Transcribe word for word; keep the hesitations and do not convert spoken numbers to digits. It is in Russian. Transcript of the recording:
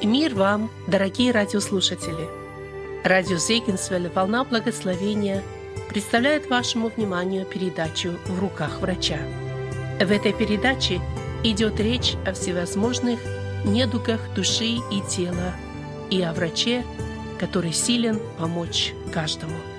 Мир вам, дорогие радиослушатели! Радио Зегенсвелля «Волна благословения» представляет вашему вниманию передачу «В руках врача». В этой передаче идет речь о всевозможных недугах души и тела и о враче, который силен помочь каждому.